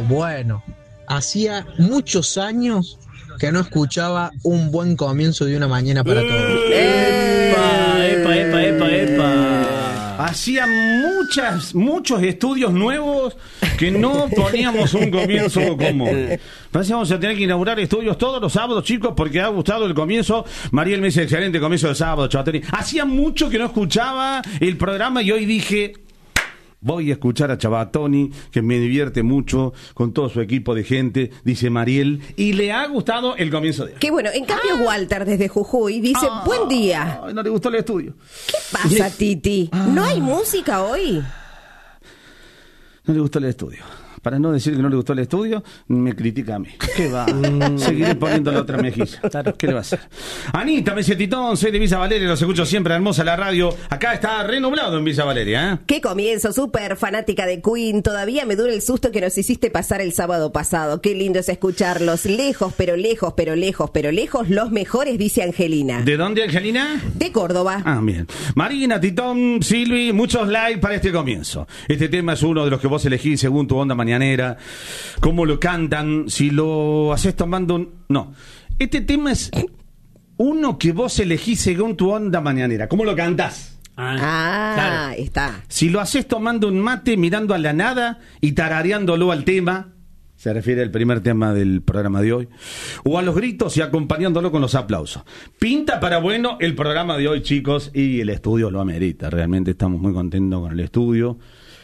Bueno, hacía muchos años que no escuchaba un buen comienzo de una mañana para todos. ¡Epa! Hacía muchos estudios nuevos que no poníamos un comienzo común. Parece que vamos a tener que inaugurar estudios todos los sábados, chicos, porque ha gustado el comienzo. Mariel me dice, excelente comienzo de sábado, Chavatoni. Hacía mucho que no escuchaba el programa y hoy dije... Voy a escuchar a Chavatoni, que me divierte mucho con todo su equipo de gente, dice Mariel, y le ha gustado el comienzo de hoy. Qué bueno, en cambio Walter desde Jujuy dice, buen día. No le gustó el estudio. ¿Qué pasa, Titi? ¿No hay música hoy? No le gustó el estudio. Para no decir que no le gustó el estudio, me critica a mí. ¿Qué va? Seguiré poniéndole otra mejilla. ¿Qué le va a hacer? Anita, me dice Titón, soy de Villa Valeria, los escucho siempre, hermosa la radio. Acá está renublado en Villa Valeria, ¿eh? Qué comienzo, súper fanática de Queen. Todavía me dura el susto que nos hiciste pasar el sábado pasado. Qué lindo es escucharlos. Lejos, pero lejos, pero lejos, pero lejos, los mejores, dice Angelina. ¿De dónde, Angelina? De Córdoba. Ah, bien. Marina, Titón, Silvi, muchos likes para este comienzo. Este tema es uno de los que vos elegís según tu onda mañanera. Cómo lo cantan, si lo haces tomando un... No, este tema es uno que vos elegís según tu onda mañanera. ¿Cómo lo cantás? Claro. Está. Si lo haces tomando un mate, mirando a la nada y tarareándolo al tema, se refiere al primer tema del programa de hoy, o a los gritos y acompañándolo con los aplausos. Pinta para bueno el programa de hoy, chicos, y el estudio lo amerita. Realmente estamos muy contentos con el estudio.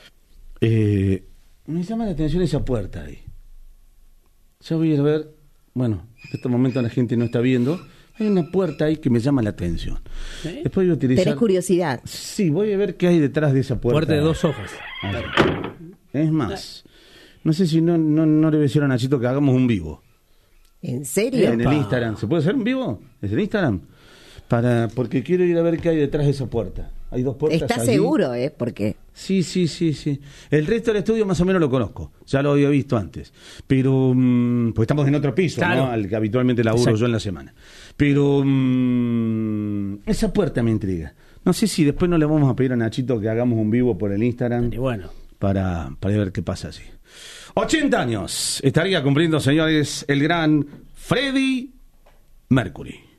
Me llama la atención esa puerta ahí. Ya voy a ver, bueno, en este momento la gente no está viendo. Hay una puerta ahí que me llama la atención. ¿Sí? Después voy a utilizar... ¿Tenés curiosidad? Sí, voy a ver qué hay detrás de esa puerta. Puerta de 2 hojas. Es más, no sé si no le voy a decir a Nachito que hagamos un vivo. ¿En serio? En el Instagram. ¿Se puede hacer un vivo? ¿Es el Instagram? Porque quiero ir a ver qué hay detrás de esa puerta. Hay 2 puertas. ¿Estás allí. seguro, Porque... Sí. El resto del estudio más o menos lo conozco. Ya lo había visto antes. Pero, pues estamos en otro piso, claro, ¿no? Al que habitualmente laburo. Exacto. Yo en la semana. Pero, esa puerta me intriga. No sé si después no le vamos a pedir a Nachito que hagamos un vivo por el Instagram. Y bueno. Para ver qué pasa así. 80 años estaría cumpliendo, señores, el gran Freddie Mercury.